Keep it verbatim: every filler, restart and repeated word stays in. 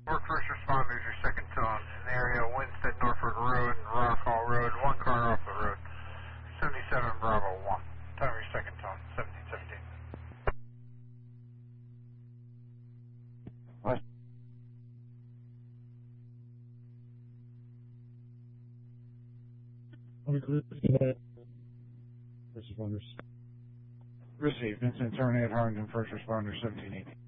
Work first responders, your second tone. In the area of Winstead, Norfolk Road, and Rock Hall Road. One car off the road. seventy-seven Bravo one. Time your second tone. seventeen seventeen. What? First responders. Received. Vincent Terminated Harrington, first responder, seventeen eighteen.